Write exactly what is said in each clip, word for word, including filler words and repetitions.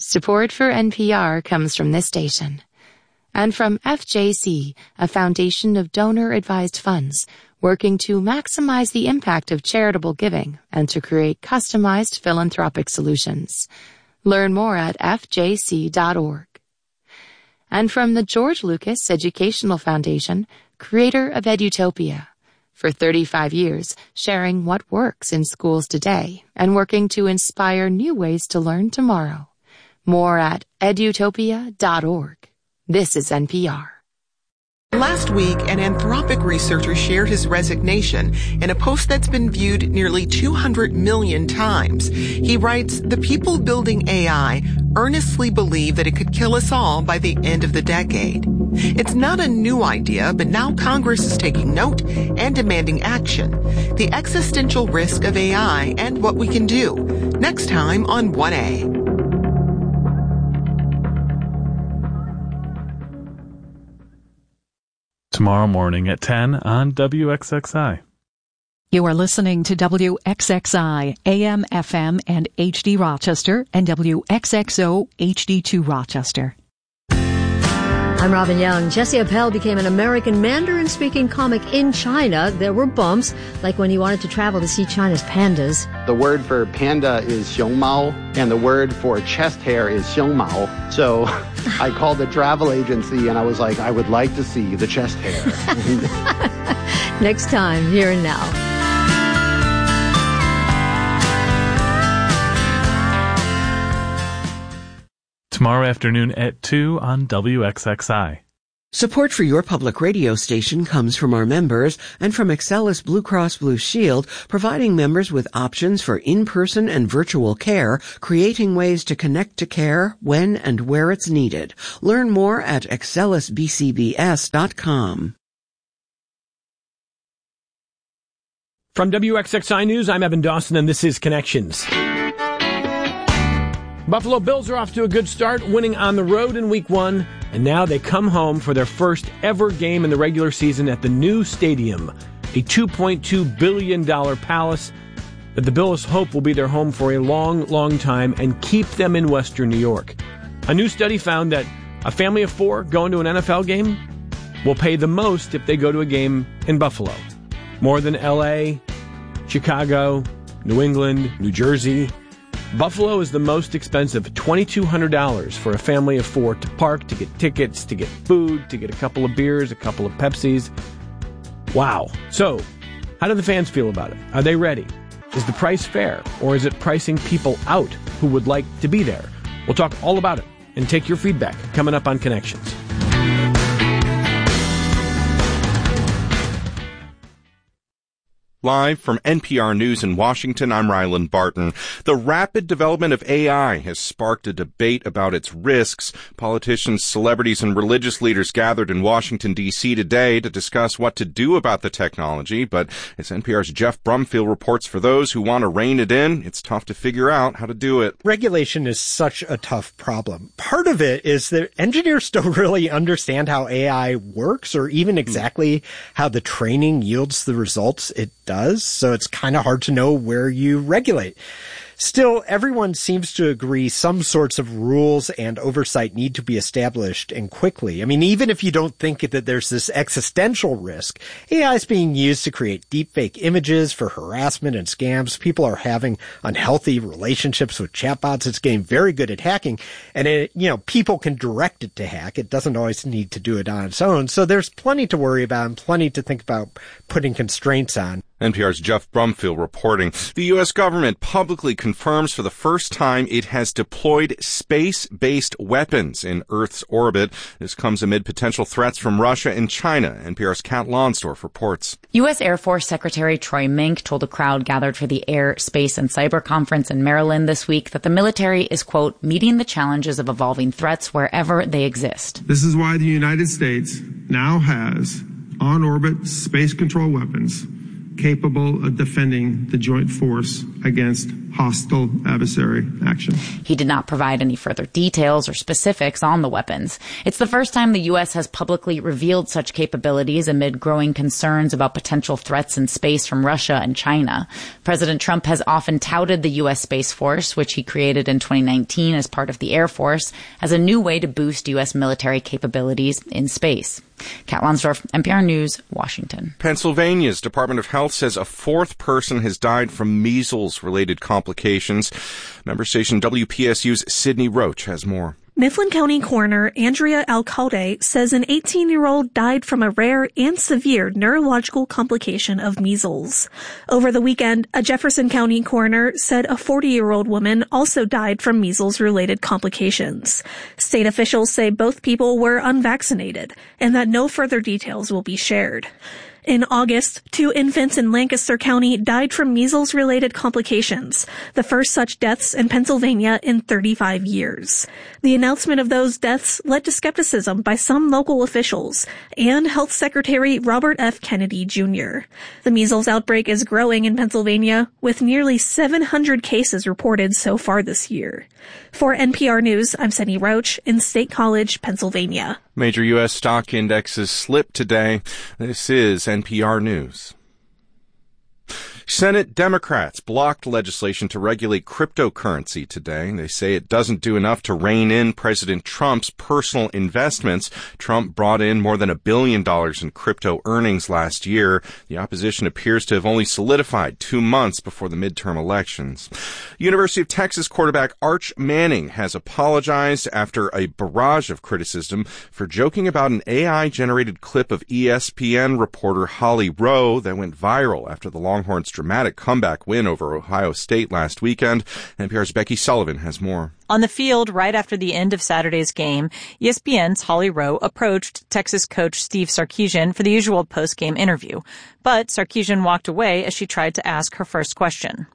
Support for N P R comes from this station. And from F J C, a foundation of donor-advised funds, working to maximize the impact of charitable giving and to create customized philanthropic solutions. Learn more at f j c dot org. And from the George Lucas Educational Foundation, creator of Edutopia. For thirty-five years, sharing what works in schools today and working to inspire new ways to learn tomorrow. More at edutopia dot org. This is N P R. Last week, an Anthropic researcher shared his resignation in a post that's been viewed nearly two hundred million times. He writes, "The people building A I earnestly believe that it could kill us all by the end of the decade." It's not a new idea, but now Congress is taking note and demanding action. The existential risk of A I and what we can do. Next time on one A. Tomorrow morning at ten on W X X I. You are listening to W X X I, A M, F M, and H D Rochester, and W X X O, H D two Rochester. I'm Robin Young. Jesse Appel became an American Mandarin-speaking comic in China. There were bumps, like when he wanted to travel to see China's pandas. The word for panda is xiongmao, and the word for chest hair is xiongmao. So I called the travel agency, and I was like, I would like to see the chest hair. Next time, Here and Now. Tomorrow afternoon at two on W X X I. Support for your public radio station comes from our members and from Excelis Blue Cross Blue Shield, providing members with options for in-person and virtual care, creating ways to connect to care when and where it's needed. Learn more at excelis b c b s dot com. From W X X I News, I'm Evan Dawson, and this is Connections. Buffalo Bills are off to a good start, winning on the road in week one, and now they come home for their first ever game in the regular season at the new stadium, a two point two billion dollars palace that the Bills hope will be their home for a long, long time and keep them in Western New York. A new study found that a family of four going to an N F L game will pay the most if they go to a game in Buffalo. More than L A, Chicago, New England, New Jersey. Buffalo is the most expensive, two thousand two hundred dollars for a family of four to park, to get tickets, to get food, to get a couple of beers, a couple of Pepsis. Wow. So, how do the fans feel about it? Are they ready? Is the price fair, or is it pricing people out who would like to be there? We'll talk all about it and take your feedback coming up on Connections. Live from N P R News in Washington, I'm Ryland Barton. The rapid development of A I has sparked a debate about its risks. Politicians, celebrities, and religious leaders gathered in Washington, D C today to discuss what to do about the technology. But as N P R's Jeff Brumfield reports, for those who want to rein it in, it's tough to figure out how to do it. Regulation is such a tough problem. Part of it is that engineers don't really understand how A I works or even exactly how the training yields the results it does. Does, so it's kind of hard to know where you regulate. Still, everyone seems to agree some sorts of rules and oversight need to be established, and quickly. I mean, even if you don't think that there's this existential risk, A I is being used to create deepfake images for harassment and scams. People are having unhealthy relationships with chatbots. It's getting very good at hacking, and it, you know, people can direct it to hack. It doesn't always need to do it on its own. So there's plenty to worry about and plenty to think about putting constraints on. N P R's Jeff Brumfield reporting. The U S government publicly confirms for the first time it has deployed space-based weapons in Earth's orbit. This comes amid potential threats from Russia and China. N P R's Kat Lonsdorf reports. U S Air Force Secretary Troy Mink told a crowd gathered for the Air, Space, and Cyber Conference in Maryland this week that the military is, quote, meeting the challenges of evolving threats wherever they exist. This is why the United States now has on-orbit space control weapons capable of defending the joint force against hostile adversary action. He did not provide any further details or specifics on the weapons. It's the first time the U S has publicly revealed such capabilities amid growing concerns about potential threats in space from Russia and China. President Trump has often touted the U S Space Force, which he created in twenty nineteen as part of the Air Force, as a new way to boost U S military capabilities in space. Kat Lonsdorf, N P R News, Washington. Pennsylvania's Department of Health says a fourth person has died from measles-related complications. Member station W P S U's Sydney Roach has more. Mifflin County Coroner Andrea Alcalde says an eighteen-year-old died from a rare and severe neurological complication of measles. Over the weekend, a Jefferson County coroner said a forty-year-old woman also died from measles-related complications. State officials say both people were unvaccinated and that no further details will be shared. In August, two infants in Lancaster County died from measles-related complications, the first such deaths in Pennsylvania in thirty-five years. The announcement of those deaths led to skepticism by some local officials and Health Secretary Robert F. Kennedy Junior The measles outbreak is growing in Pennsylvania, with nearly seven hundred cases reported so far this year. For N P R News, I'm Sydney Roach in State College, Pennsylvania. Major U S stock indexes slipped today. This is N P R News. Senate Democrats blocked legislation to regulate cryptocurrency today. They say it doesn't do enough to rein in President Trump's personal investments. Trump brought in more than a billion dollars in crypto earnings last year. The opposition appears to have only solidified two months before the midterm elections. University of Texas quarterback Arch Manning has apologized after a barrage of criticism for joking about an A I-generated clip of E S P N reporter Holly Rowe that went viral after the Longhorns' dramatic comeback win over Ohio State last weekend. N P R's Becky Sullivan has more. On the field, right after the end of Saturday's game, E S P N's Holly Rowe approached Texas coach Steve Sarkisian for the usual post-game interview. But Sarkisian walked away as she tried to ask her first question.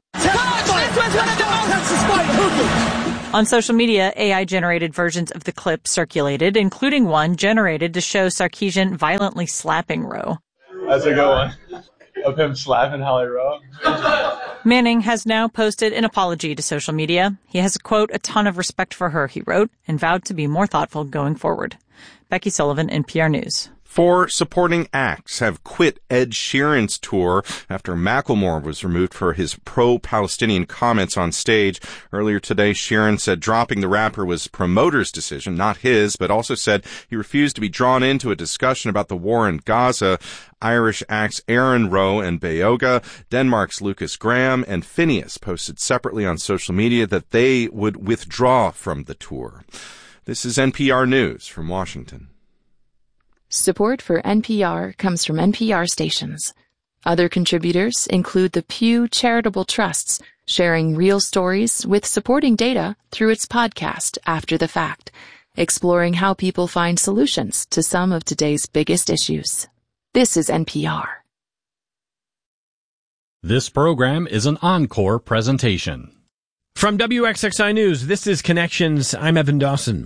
On social media, A I-generated versions of the clip circulated, including one generated to show Sarkisian violently slapping Rowe. That's a good one. Of him slapping Holly Rowe. Manning has now posted an apology to social media. He has, quote, a ton of respect for her, he wrote, and vowed to be more thoughtful going forward. Becky Sullivan, N P R News. Four supporting acts have quit Ed Sheeran's tour after Macklemore was removed for his pro-Palestinian comments on stage. Earlier today, Sheeran said dropping the rapper was promoter's decision, not his, but also said he refused to be drawn into a discussion about the war in Gaza. Irish acts Aaron Rowe and Bayoga, Denmark's Lucas Graham, and Phineas posted separately on social media that they would withdraw from the tour. This is N P R News from Washington. Support for N P R comes from N P R stations. Other contributors include the Pew Charitable Trusts, sharing real stories with supporting data through its podcast After the Fact, exploring how people find solutions to some of today's biggest issues. This is N P R. This program is an encore presentation. From W X X I News, this is Connections. I'm Evan Dawson.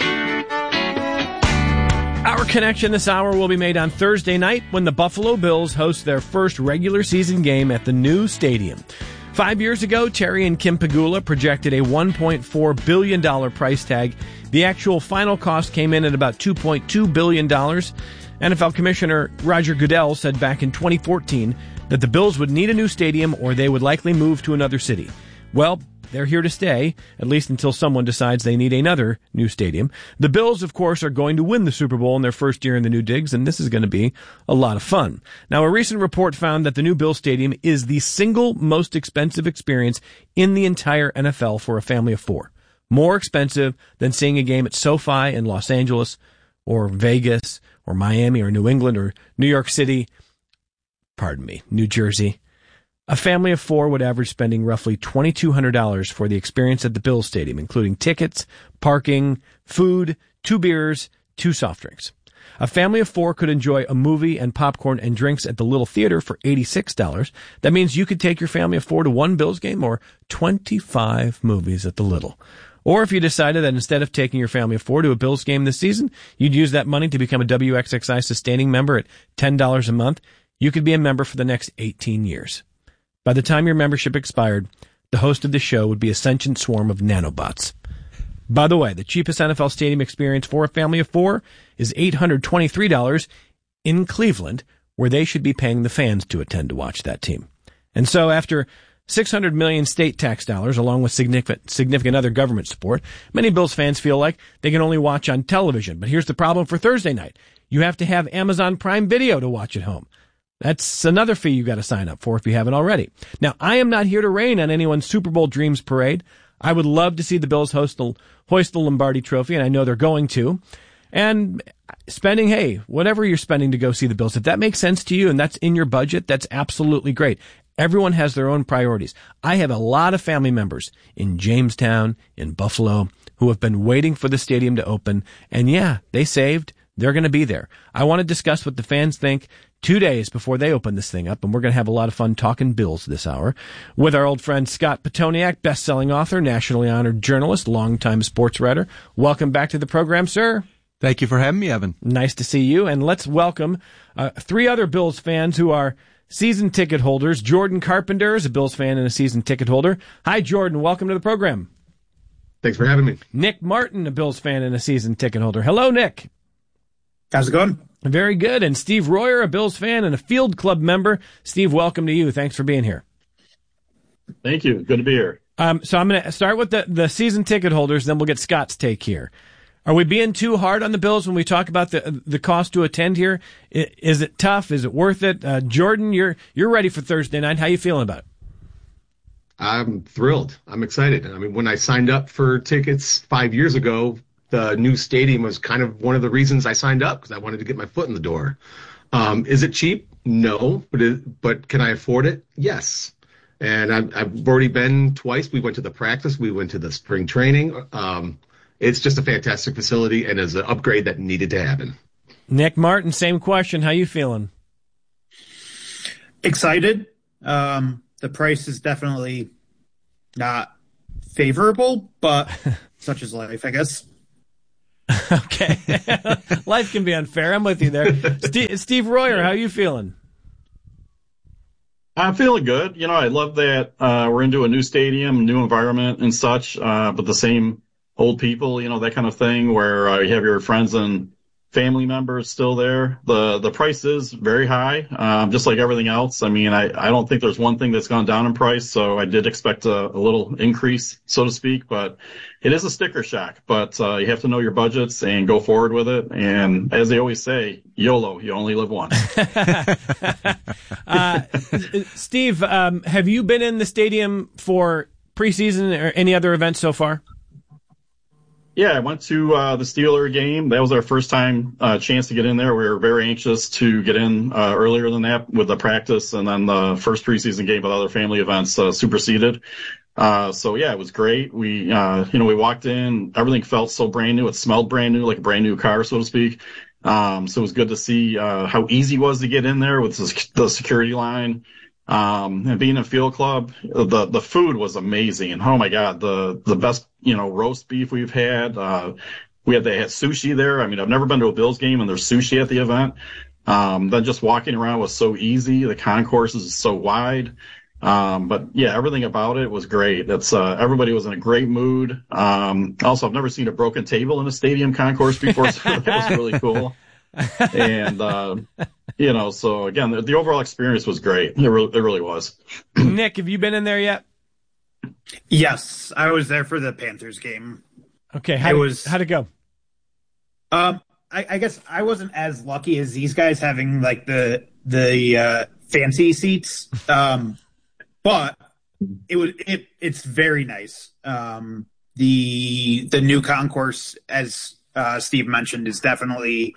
Our connection this hour will be made on Thursday night when the Buffalo Bills host their first regular season game at the new stadium. Five years ago, Terry and Kim Pegula projected a one point four billion dollars price tag. The actual final cost came in at about two point two billion dollars. N F L Commissioner Roger Goodell said back in twenty fourteen that the Bills would need a new stadium or they would likely move to another city. Well, they're here to stay, at least until someone decides they need another new stadium. The Bills, of course, are going to win the Super Bowl in their first year in the new digs, and this is going to be a lot of fun. Now, a recent report found that the new Bills Stadium is the single most expensive experience in the entire N F L for a family of four. More expensive than seeing a game at SoFi in Los Angeles or Vegas or Miami or New England or New York City, pardon me, New Jersey. A family of four would average spending roughly two thousand two hundred dollars for the experience at the Bills Stadium, including tickets, parking, food, two beers, two soft drinks. A family of four could enjoy a movie and popcorn and drinks at the Little Theater for eighty-six dollars. That means you could take your family of four to one Bills game or twenty-five movies at the Little. Or if you decided that instead of taking your family of four to a Bills game this season, you'd use that money to become a W X X I sustaining member at ten dollars a month, you could be a member for the next eighteen years. By the time your membership expired, the host of the show would be a sentient swarm of nanobots. By the way, the cheapest N F L stadium experience for a family of four is eight hundred twenty-three dollars in Cleveland, where they should be paying the fans to attend to watch that team. And so after six hundred million dollars state tax dollars, along with significant, significant other government support, many Bills fans feel like they can only watch on television. But here's the problem for Thursday night. You have to have Amazon Prime Video to watch at home. That's another fee you got to sign up for if you haven't already. Now, I am not here to rain on anyone's Super Bowl dreams parade. I would love to see the Bills host the, hoist the Lombardi Trophy, and I know they're going to. And spending, hey, whatever you're spending to go see the Bills, if that makes sense to you and that's in your budget, that's absolutely great. Everyone has their own priorities. I have a lot of family members in Jamestown, in Buffalo, who have been waiting for the stadium to open. And yeah, they saved. They're going to be there. I want to discuss what the fans think two days before they open this thing up, and we're going to have a lot of fun talking Bills this hour with our old friend Scott Petoniak, best-selling author, nationally honored journalist, longtime sports writer. Welcome back to the program, sir. Thank you for having me, Evan. Nice to see you. And let's welcome uh, three other Bills fans who are season ticket holders. Jordan Carpenter is a Bills fan and a season ticket holder. Hi, Jordan. Welcome to the program. Thanks for having me. Nick Martin, a Bills fan and a season ticket holder. Hello, Nick. How's it going? Very good. And Steve Royer, a Bills fan and a Field Club member. Steve, welcome to you. Thanks for being here. Thank you. Good to be here. Um, so I'm going to start with the, the season ticket holders, then we'll get Scott's take here. Are we being too hard on the Bills when we talk about the the cost to attend here? Is it tough? Is it worth it? Uh, Jordan, you're you're ready for Thursday night. How you feeling about it? I'm thrilled. I'm excited. I mean, when I signed up for tickets five years ago, the new stadium was kind of one of the reasons I signed up, because I wanted to get my foot in the door. Um, is it cheap? No, but it, but can I afford it? Yes. And I've, I've already been twice. We went to the practice. We went to the spring training. Um, it's just a fantastic facility and is an upgrade that needed to happen. Nick Martin, same question. How you feeling? Excited. Um, the price is definitely not favorable, but such is life, I guess. Okay. Life can be unfair. I'm with you there. Steve, Steve Royer, how you feeling? I'm feeling good. You know, I love that uh, we're into a new stadium, new environment and such, uh, but the same old people, you know, that kind of thing where uh, you have your friends and family members still there. The the price is very high, um, just like everything else. I mean, I, I don't think there's one thing that's gone down in price, so I did expect a, a little increase, so to speak, but it is a sticker shock. But uh, you have to know your budgets and go forward with it. And as they always say, YOLO, you only live once. uh, Steve, um, have you been in the stadium for preseason or any other events so far? Yeah, I went to uh, the Steeler game. That was our first time uh, chance to get in there. We were very anxious to get in uh, earlier than that with the practice, and then the first preseason game with other family events uh, superseded. Uh, so yeah, it was great. We, uh, you know, we walked in, everything felt so brand new. It smelled brand new, like a brand new car, so to speak. Um, so it was good to see uh, how easy it was to get in there with the security line. Um, and being in Field Club, the, the food was amazing. And oh my God, the, the best, you know, roast beef we've had. Uh, we had, they had sushi there. I mean, I've never been to a Bills game and there's sushi at the event. Um, then just walking around was so easy. The concourse is so wide. Um, but yeah, everything about it was great. It's, uh, everybody was in a great mood. Um, also, I've never seen a broken table in a stadium concourse before, so that was really cool. And, uh, you know, so again, the, the overall experience was great. It really, it really was. Nick, have you been in there yet? Yes, I was there for the Panthers game. Okay, how it was, how'd it go? Um, I, I guess I wasn't as lucky as these guys having like the the uh, fancy seats, um, but it was it it's very nice. Um, the the new concourse, as uh, Steve mentioned, is definitely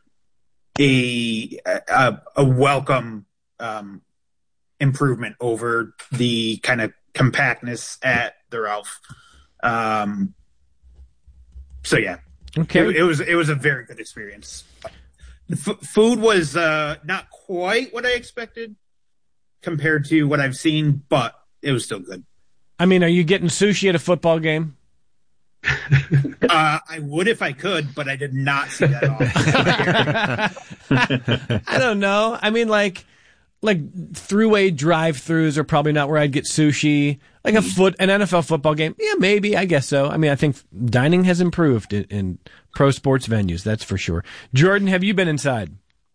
a a, a welcome um, improvement over the kind of compactness at the Ralph. Um, so yeah, okay, it, it was it was a very good experience. The f- food was uh, not quite what I expected compared to what I've seen, but it was still good. I mean, are you getting sushi at a football game? uh, I would if I could, but I did not see that often. I don't know. I mean, like, like throughway drive-thrus are probably not where I'd get sushi. Like a foot, an N F L football game? Yeah, maybe. I guess so. I mean, I think dining has improved in, in pro sports venues. That's for sure. Jordan, have you been inside?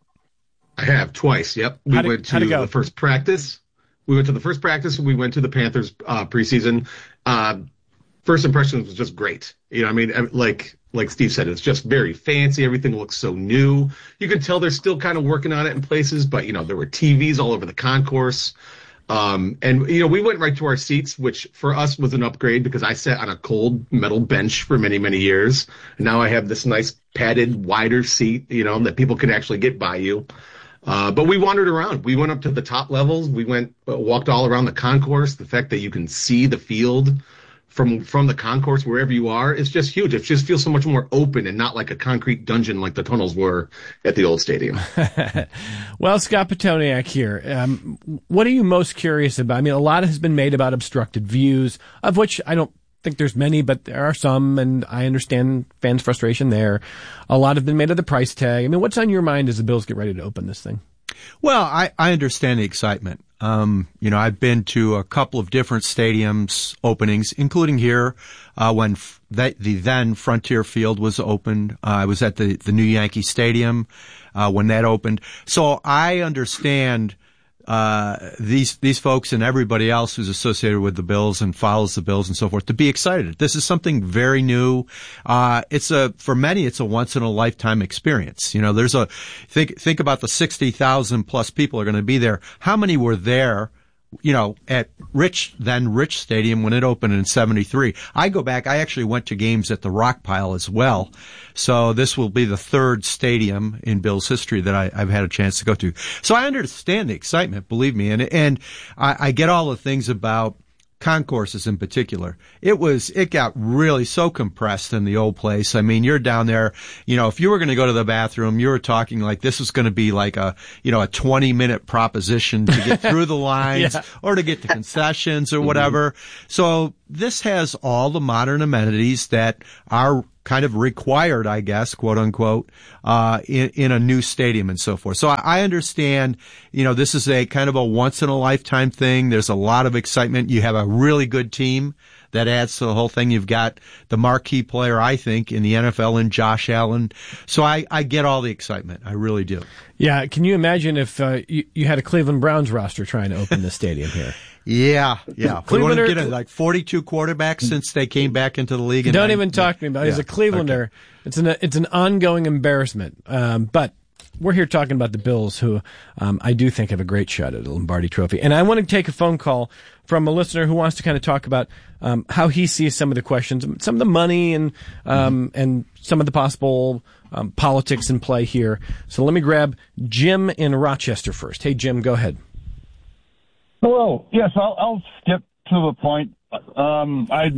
I have twice. Yep. We How'd it- went how'd it to go? the first practice. We went to the first practice. We went to the Panthers uh, preseason. Uh, first impressions was just great. You know, I mean, I- like like Steve said, it's just very fancy. Everything looks so new. You can tell they're still kind of working on it in places, but you know, there were T Vs all over the concourse. Um, and, you know, we went right to our seats, which for us was an upgrade because I sat on a cold metal bench for many, many years. And now I have this nice padded, wider seat, you know, that people can actually get by you. Uh, but we wandered around. We went up to the top levels. We went, uh, walked all around the concourse. The fact that you can see the field from from the concourse wherever you are is just huge. It just feels so much more open and not like a concrete dungeon like the tunnels were at the old stadium. Well, Scott Petoniak here. Um, what are you most curious about? I mean, a lot has been made about obstructed views, of which I don't think there's many, but there are some, and I understand fans' frustration there. A lot have been made of the price tag. I mean, what's on your mind as the Bills get ready to open this thing? Well, I, I understand the excitement. Um, you know, I've been to a couple of different stadiums openings, including here, uh, when f- that, the then Frontier Field was opened. Uh, I was at the, the new Yankee Stadium, uh, when that opened. So I understand, uh, these, these folks and everybody else who's associated with the Bills and follows the Bills and so forth to be excited. This is something very new. Uh, it's a, for many, it's a once in a lifetime experience. You know, there's a, think, think about the sixty thousand plus people are going to be there. How many were there, you know, at Rich, then Rich Stadium when it opened in seventy-three? I go back, I actually went to games at the Rock Pile as well. So this will be the third stadium in Bills history that I, I've had a chance to go to. So I understand the excitement, believe me. And, and I, I get all the things about concourses in particular. It was, it got really so compressed in the old place. I mean, you're down there, you know, if you were going to go to the bathroom, you were talking like this was going to be like a, you know, a twenty minute proposition to get through the lines yeah. or to get the concessions or whatever. Mm-hmm. So this has all the modern amenities that are kind of required, I guess, quote unquote, uh, in, in a new stadium and so forth. So I, I understand, you know, this is a kind of a once in a lifetime thing. There's a lot of excitement. You have a really good team that adds to the whole thing. You've got the marquee player, I think, in the N F L in Josh Allen. So I, I get all the excitement. I really do. Yeah. Can you imagine if uh, you, you had a Cleveland Browns roster trying to open the stadium here? Yeah, yeah. We want to get Clevelander- it, like forty-two quarterbacks since they came back into the league. in Don't nine- even talk to me about it. As Yeah, a Clevelander, okay. it's an it's an ongoing embarrassment. Um, but we're here talking about the Bills, who um, I do think have a great shot at the Lombardi Trophy. And I want to take a phone call from a listener who wants to kind of talk about um, how he sees some of the questions, some of the money, and um, mm-hmm. and some of the possible um, politics in play here. So let me grab Jim in Rochester first. Hey, Jim, go ahead. Hello. Yes, I'll, I'll skip to the point. Um, I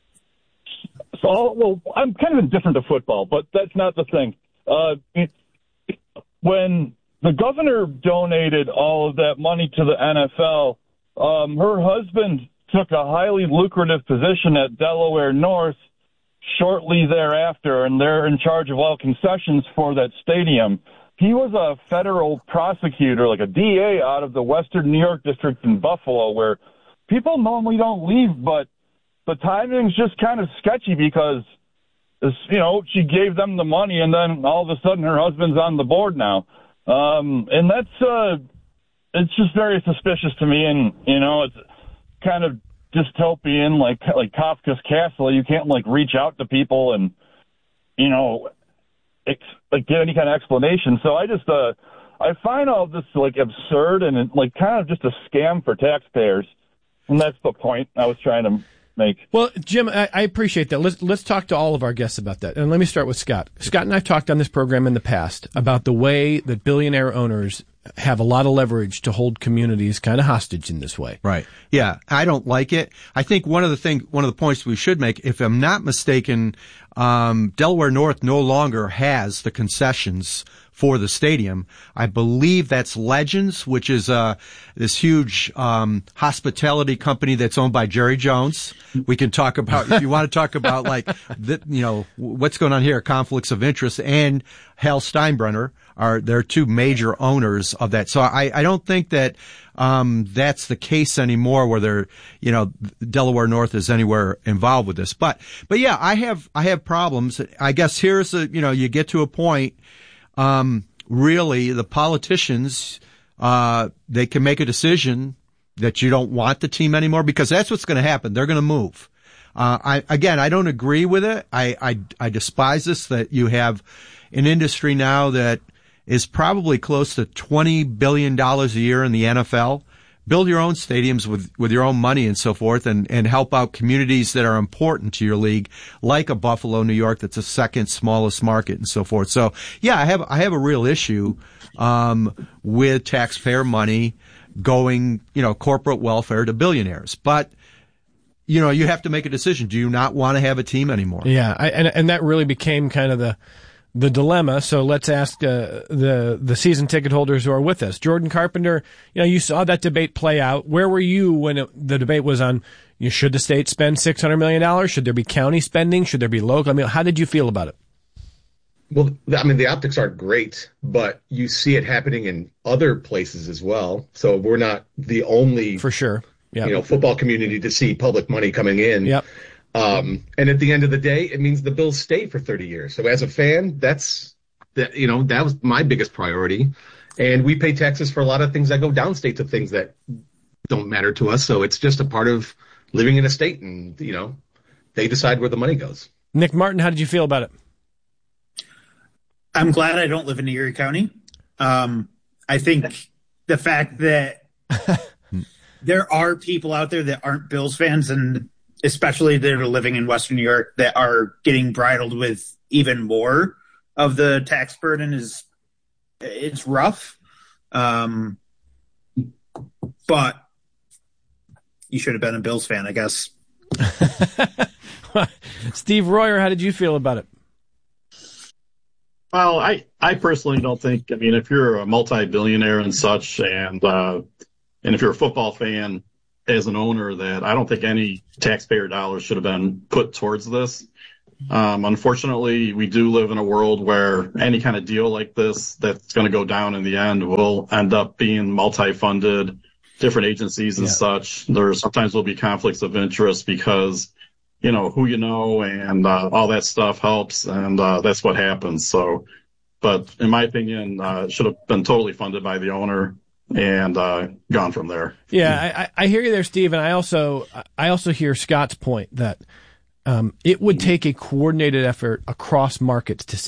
so I'll, well, I'm kind of indifferent to football, but that's not the thing. Uh, it, when the governor donated all of that money to the N F L, um, her husband took a highly lucrative position at Delaware North shortly thereafter, and they're in charge of all concessions for that stadium. He was a federal prosecutor, like a D A out of the Western New York district in Buffalo, where people normally don't leave, but the timing's just kind of sketchy because, you know, she gave them the money and then all of a sudden her husband's on the board now. Um, and that's, uh, it's just very suspicious to me. And, you know, it's kind of dystopian, like, like Kafka's Castle. You can't like reach out to people and, you know, Ex- like get any kind of explanation. So I just uh I find all this like absurd and like kind of just a scam for taxpayers, and that's the point I was trying to make. Well, Jim, I, I appreciate that. Let's let's talk to all of our guests about that. And let me start with Scott. Scott and I've talked on this program in the past about the way that billionaire owners have a lot of leverage to hold communities kind of hostage in this way. Right. Yeah. I don't like it. I think one of the thing, one of the points we should make, if I'm not mistaken, um, Delaware North no longer has the concessions for the stadium. I believe that's Legends, which is uh this huge um hospitality company that's owned by Jerry Jones. We can talk about, if you want to talk about like the, you know, what's going on here, conflicts of interest, and Hal Steinbrenner are they're two major owners of that. So I, I don't think that um, that's the case anymore where they're, you know, Delaware North is anywhere involved with this. But, but yeah, I have, I have problems. I guess here's a, you know, you get to a point, um, really the politicians, uh, they can make a decision that you don't want the team anymore because that's what's going to happen. They're going to move. Uh, I, again, I don't agree with it. I, I, I despise this that you have an industry now that is probably close to twenty billion dollars a year in the N F L. Build your own stadiums with, with your own money and so forth and, and help out communities that are important to your league, like a Buffalo, New York, that's the second smallest market and so forth. So yeah, I have, I have a real issue, um, with taxpayer money going, you know, corporate welfare to billionaires. But, you know, you have to make a decision. Do you not want to have a team anymore? Yeah, I, and and that really became kind of the the dilemma. So let's ask uh, the the season ticket holders who are with us. Jordan Carpenter, you know, you saw that debate play out. Where were you when it, the debate was on, you know, should the state spend six hundred million dollars? Should there be county spending? Should there be local? I mean, how did you feel about it? Well, I mean, the optics aren't great, but you see it happening in other places as well. So we're not the only, for sure, yep. you know, football community to see public money coming in. Yep. Um, and at the end of the day, it means the Bills stay for thirty years. So as a fan, that's that, you know, that was my biggest priority. And we pay taxes for a lot of things that go downstate to things that don't matter to us. So it's just a part of living in a state, and, you know, they decide where the money goes. Nick Martin, how did you feel about it? I'm glad I don't live in Erie County. Um, I think the fact that there are people out there that aren't Bills fans, and especially that are living in Western New York, that are getting bridled with even more of the tax burden is it's rough. Um, but you should have been a Bills fan, I guess. Steve Royer, how did you feel about it? Well, I, I personally don't think, I mean, if you're a multi-billionaire and such, and uh, and if you're a football fan as an owner, that I don't think any taxpayer dollars should have been put towards this. Um, unfortunately, we do live in a world where any kind of deal like this that's going to go down in the end will end up being multi-funded, different agencies and yeah. such. There sometimes will be conflicts of interest because, you know, who you know and uh, all that stuff helps, and uh, that's what happens. So, but in my opinion, uh, it should have been totally funded by the owner and uh, gone from there. Yeah, I, I hear you there, Steve, and I also I also hear Scott's point that um, it would take a coordinated effort across markets to